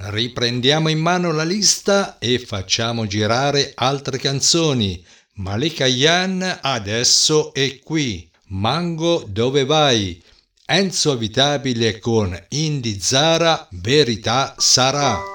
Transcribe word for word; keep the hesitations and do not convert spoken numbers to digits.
Riprendiamo in mano la lista e facciamo girare altre canzoni. Malika Yan adesso è qui. Mango dove vai? Enzo Avitabile con Indi Zara, Verità sarà.